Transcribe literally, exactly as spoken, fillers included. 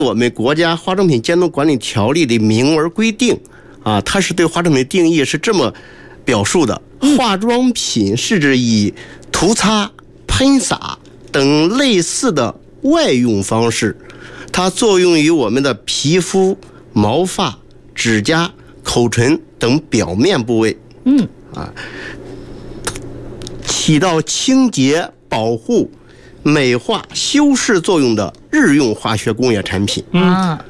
我们国家化妆品监督管理条例的明文规定啊，它是对化妆品定义是这么表述的：化妆品是指以涂擦、喷洒等类似的外用方式，它作用于我们的皮肤、毛发、指甲、口唇等表面部位， 嗯啊，起到清洁、保护、美化、修饰作用的日用化学工业产品。 啊，